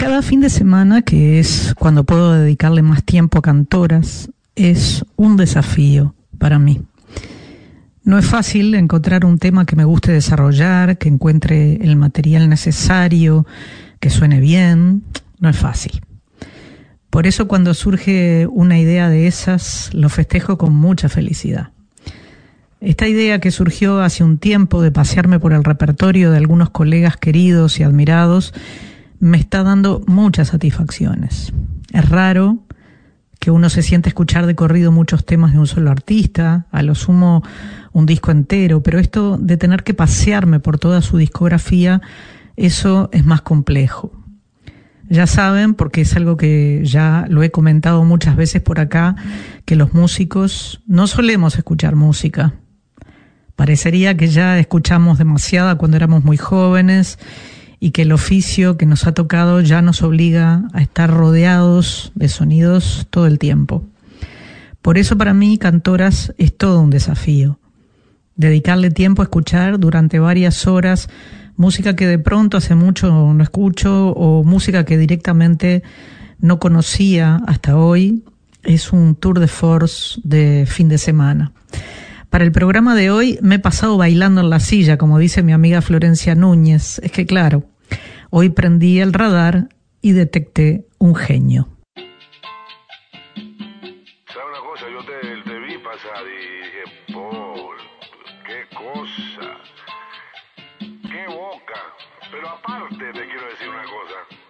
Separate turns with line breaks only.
Cada fin de semana, que es cuando puedo dedicarle más tiempo a Cantoras, es un desafío para mí. No es fácil encontrar un tema que me guste desarrollar, que encuentre el material necesario, que suene bien. No es fácil. Por eso cuando surge una idea de esas, lo festejo con mucha felicidad. Esta idea que surgió hace un tiempo de pasearme por el repertorio de algunos colegas queridos y admirados, me está dando muchas satisfacciones. Es raro que uno se siente escuchar de corrido muchos temas de un solo artista, a lo sumo un disco entero, pero esto de tener que pasearme por toda su discografía, eso es más complejo. Ya saben, porque es algo que ya lo he comentado muchas veces por acá, que los músicos no solemos escuchar música. Parecería que ya escuchamos demasiada cuando éramos muy jóvenes y que el oficio que nos ha tocado ya nos obliga a estar rodeados de sonidos todo el tiempo. Por eso para mí Cantoras es todo un desafío. Dedicarle tiempo a escuchar durante varias horas música que de pronto hace mucho no escucho o música que directamente no conocía hasta hoy es un tour de force de fin de semana. Para el programa de hoy me he pasado bailando en la silla, como dice mi amiga Florencia Núñez. Es que claro, hoy prendí el radar y detecté un genio.
¿Sabe una cosa? Yo te vi pasar y dije, Paul, qué cosa, qué boca. Pero aparte te quiero decir una cosa.